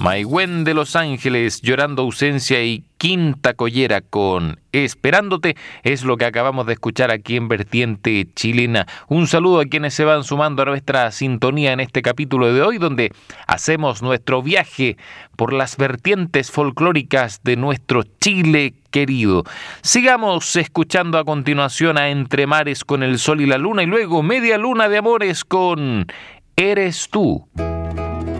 Maigüen de Los Ángeles, Llorando Ausencia y Quinta Collera con Esperándote es lo que acabamos de escuchar aquí en Vertiente Chilena. Un saludo a quienes se van sumando a nuestra sintonía en este capítulo de hoy, donde hacemos nuestro viaje por las vertientes folclóricas de nuestro Chile querido. Sigamos escuchando a continuación a Entre Mares con El Sol y la Luna y luego Media Luna de Amores con Eres Tú.